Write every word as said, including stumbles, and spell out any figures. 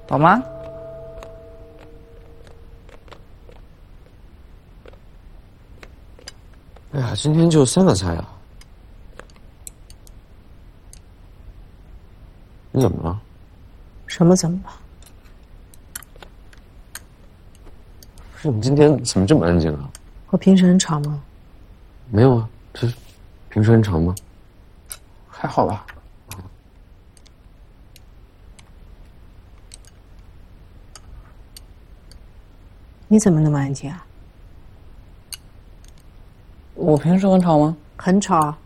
宝妈， 哎呀，今天就三个菜啊！你怎么了？ 什么怎么了？ 不是你今天怎么这么安静啊？ 我平时很吵吗？ 没有啊，这平时很长吗？ 还好吧？ 你怎么那么安静啊？ 我平时很吵吗？ 很吵。